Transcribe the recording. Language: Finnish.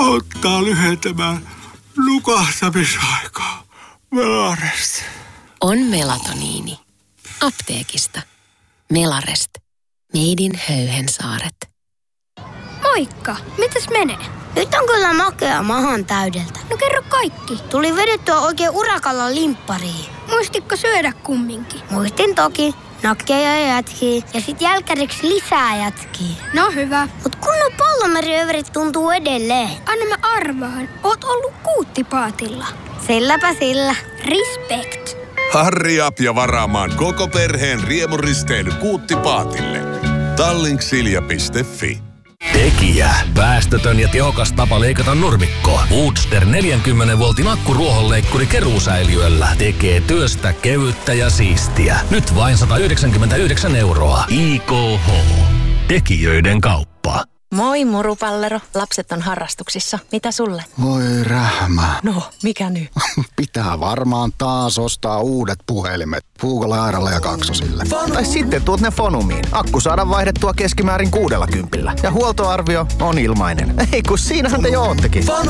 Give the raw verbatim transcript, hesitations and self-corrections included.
auttaa lyhentämään nukahtamisaikaa. Melarest. On melatoniini. Apteekista. Melarest. Meidin Höyhensaaret. Moikka, mitäs menee? Nyt on kyllä makea mahan täydeltä. No kerro kaikki. Tuli vedettyä oikein urakalla limppariin. Muistitko syödä kumminkin? Muistin toki. Nakkeja ja jätkiä ja sit jälkäriksi lisää jätkiä. No hyvä. Mut kunnon pallomeriöverit tuntuu edelleen. Anna mä arvaan. Oot ollut kuuttipaatilla. Silläpä sillä. Respect. Harri up ja varaamaan koko perheen riemuristeily Kuuttipaatille. Tallink-silja piste fi. Tekijä. Päästötön ja tehokas tapa leikata nurmikko. Woodster neljänkymmenen voltin akkuruohonleikkuri keruusäiliöllä tekee työstä kevyttä ja siistiä. Nyt vain sata yhdeksänkymmentäyhdeksän euroa. I K H. Tekijöiden kauppa. Moi murupallero. Lapset on harrastuksissa. Mitä sulle? Voi rähmä. No, mikä nyt? Pitää varmaan taas ostaa uudet puhelimet. Puukolla, Airalla ja Kaksosille. Tai sitten tuut ne Fonumiin. Akku saadaan vaihdettua keskimäärin kuudella kympillä. Ja huoltoarvio on ilmainen. Ei kun siinähän te jo oottekin.